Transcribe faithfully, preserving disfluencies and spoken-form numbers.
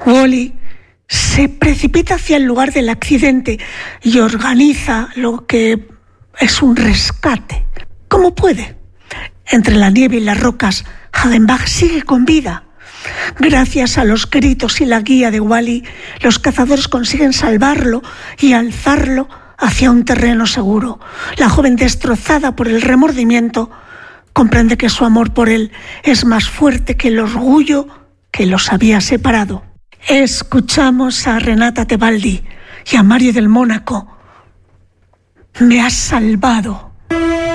Wally se precipita hacia el lugar del accidente y organiza lo que es un rescate, como puede. Entre la nieve y las rocas, Hagenbach sigue con vida. Gracias a los gritos y la guía de Wally, los cazadores consiguen salvarlo y alzarlo hacia un terreno seguro. La joven, destrozada por el remordimiento, comprende que su amor por él es más fuerte que el orgullo que los había separado. Escuchamos a Renata Tebaldi y a Mario del Mónaco. Me has salvado.